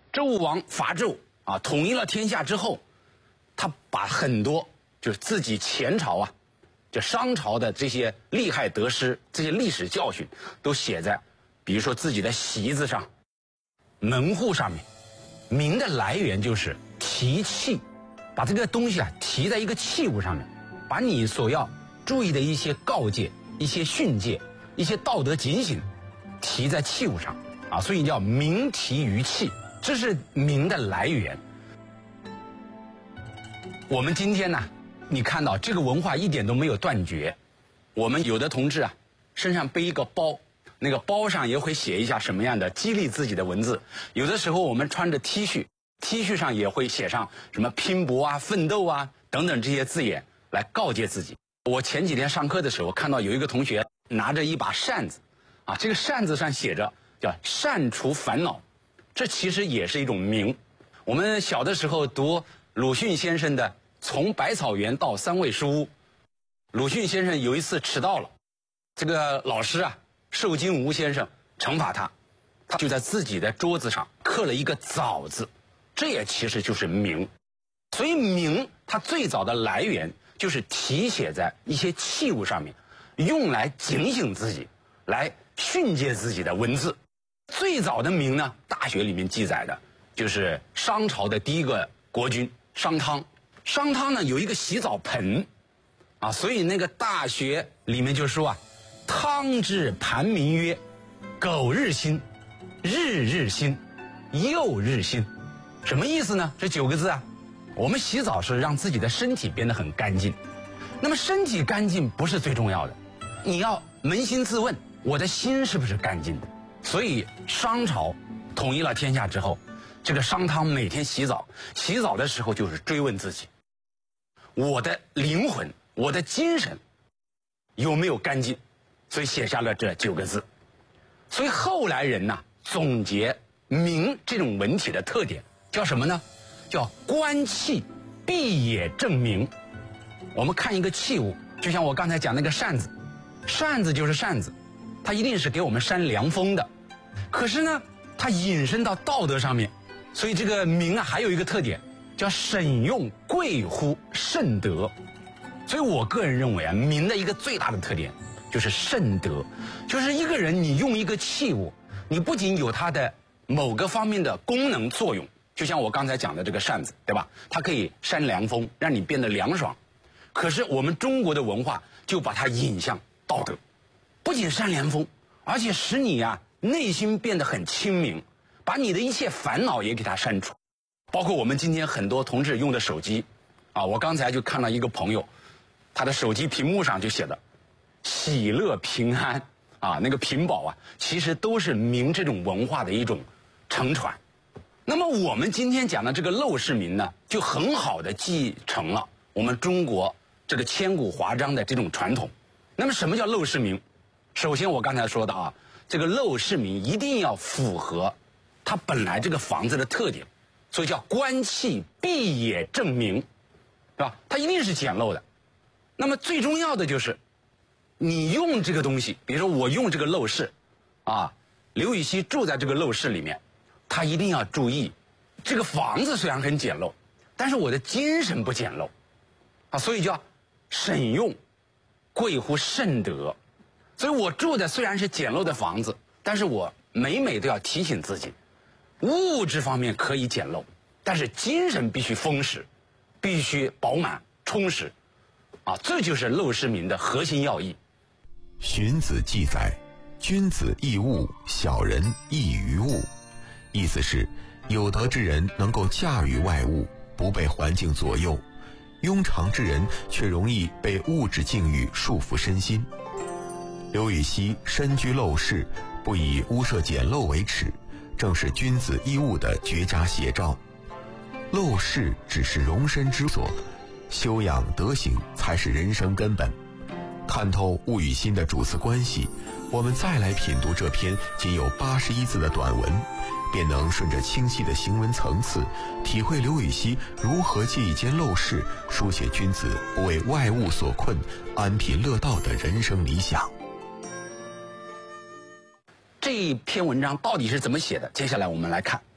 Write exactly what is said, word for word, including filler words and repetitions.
周武王伐纣啊，统一了天下之后，他把很多就是自己前朝啊，就商朝的这些利害得失、这些历史教训，都写在，比如说自己的席子上、门户上面。名的来源就是题器，把这个东西啊题在一个器物上面，把你所要注意的一些告诫、一些训诫、一些道德警醒题在器物上啊，所以叫名题于器，这是名的来源。我们今天呢，你看到这个文化一点都没有断绝。我们有的同志啊，身上背一个包，那个包上也会写一下什么样的激励自己的文字。有的时候我们穿着 T 恤 ，T 恤上也会写上什么拼搏啊、奋斗啊等等这些字眼来告诫自己。我前几天上课的时候看到有一个同学拿着一把扇子，啊，这个扇子上写着叫扇除烦恼，这其实也是一种名。我们小的时候读鲁迅先生的《从百草园到三味书屋》，鲁迅先生有一次迟到了，这个老师啊，寿金吾先生惩罚他，他就在自己的桌子上刻了一个早字，这也其实就是名。所以名它最早的来源就是题写在一些器物上面，用来警醒自己、来训诫自己的文字。最早的名呢，大学里面记载的就是商朝的第一个国君商汤。商汤呢有一个洗澡盆啊，所以那个大学里面就说啊，汤之盘名曰苟日新，日日新，又日新。什么意思呢？这九个字啊，我们洗澡是让自己的身体变得很干净，那么身体干净不是最重要的，你要扪心自问，我的心是不是干净的？所以商朝统一了天下之后，这个商汤每天洗澡，洗澡的时候就是追问自己，我的灵魂、我的精神有没有干净？所以写下了这九个字。所以后来人呢、啊、总结名这种文体的特点叫什么呢？叫观器必也正名。我们看一个器物，就像我刚才讲那个扇子，扇子就是扇子，它一定是给我们扇凉风的。可是呢，它引申到道德上面，所以这个名啊还有一个特点叫审用贵乎慎德。所以我个人认为啊，名的一个最大的特点就是慎德，就是一个人你用一个器物，你不仅有它的某个方面的功能作用，就像我刚才讲的这个扇子，对吧？它可以扇凉风，让你变得凉爽。可是我们中国的文化就把它引向道德，不仅扇凉风，而且使你啊内心变得很清明，把你的一切烦恼也给它删除。包括我们今天很多同志用的手机啊，我刚才就看到一个朋友，他的手机屏幕上就写的喜乐平安啊，那个屏保啊，其实都是名这种文化的一种承传。那么我们今天讲的这个陋室铭呢，就很好的继承了我们中国这个千古华章的这种传统。那么什么叫陋室铭？首先我刚才说的啊，这个陋室铭一定要符合它本来这个房子的特点，所以叫观器必也正名，对吧？它一定是简陋的。那么最重要的就是你用这个东西，比如说我用这个陋室啊，刘禹锡住在这个陋室里面，他一定要注意，这个房子虽然很简陋，但是我的精神不简陋啊，所以叫审用贵乎慎德。所以我住的虽然是简陋的房子，但是我每每都要提醒自己，物质方面可以简陋，但是精神必须丰实，必须饱满充实啊，这就是陋室铭的核心要义。 荀子记载，君子易物，小人易于物。意思是有德之人能够驾驭外物，不被环境左右，庸常之人却容易被物质境遇束缚身心。刘禹锡身居陋室，不以屋舍简陋为耻，正是君子易物的绝佳写照。陋室只是容身之所，修养德行才是人生根本。看透物与心的主次关系，我们再来品读这篇仅有八十一字的短文，便能顺着清晰的行文层次，体会刘禹锡如何借一间陋室，书写君子不为外物所困，安贫乐道的人生理想。 这一篇文章到底是怎么写的？接下来我们来看。